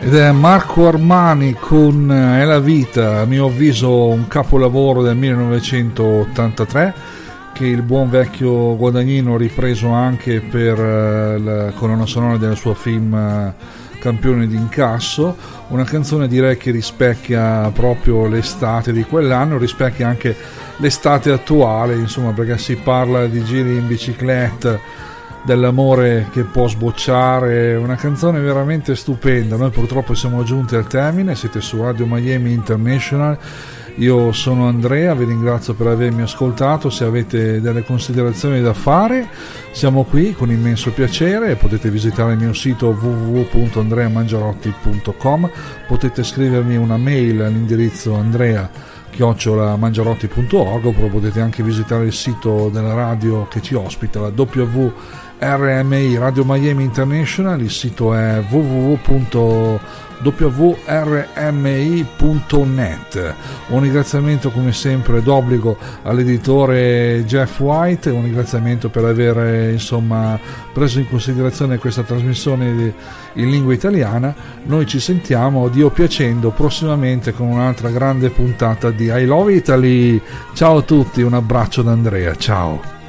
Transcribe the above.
Ed è Marco Armani con È la vita, a mio avviso un capolavoro del 1983 che il buon vecchio Guadagnino ha ripreso anche per la colonna sonora del suo film Campione d'incasso, una canzone direi che rispecchia proprio l'estate di quell'anno, rispecchia anche l'estate attuale, insomma, perché si parla di giri in bicicletta, dell'amore che può sbocciare, una canzone veramente stupenda. Noi purtroppo siamo giunti al termine, siete su Radio Miami International, io sono Andrea, vi ringrazio per avermi ascoltato. Se avete delle considerazioni da fare siamo qui con immenso piacere, potete visitare il mio sito www.andreamangiarotti.com, potete scrivermi una mail all'indirizzo andrea@mangiarotti.org, oppure potete anche visitare il sito della radio che ci ospita, la WRMI Radio Miami International. Il sito è www.wrmi.net. Un ringraziamento come sempre d'obbligo all'editore Jeff White, un ringraziamento per aver insomma preso in considerazione questa trasmissione in lingua italiana. Noi ci sentiamo, Dio piacendo, prossimamente con un'altra grande puntata di I Love Italy. Ciao a tutti, un abbraccio da Andrea, ciao.